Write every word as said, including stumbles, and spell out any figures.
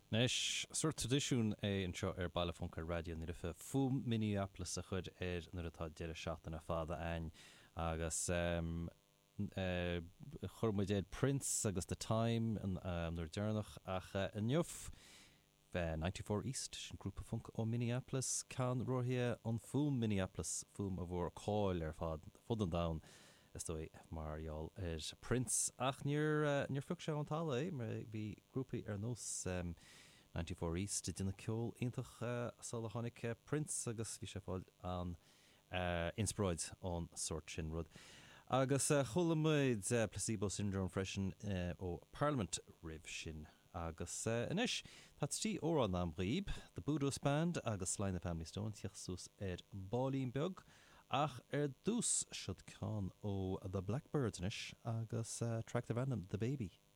Nes soort tradiisiún é an seo ar bailafónca radio ní raibh fum Minneapolis a chud ar nuair atá deire seachtain a fáda ein agus um, uh, churmuidéad Prince agus The Time an um, nuair dearnach ach uh, an juf ninety-four East sin grúpa funk ó Minneapolis can roithia an fum Minneapolis fum a bhór cáil ar fad fud an down is dói marall is Prince ach níor uh, níor fug se an tala é mar bhí grúpi ar nós um, ninety-four East dina ceol intach uh, sala tháinig uh, Prince agus bhí se fáil an uh, inspiráid ón sort sin rud agus uh, chulamuid uh, placebo syndrome freisin uh, ó Parliament rib sin agus uh, inis tá tí ó an am ríb the Budos Band agus Sly and the Family Stone tiachsús ar Bálín beag ach ar dús siod can ó The Blackbirds inis agus uh, track the random The Baby.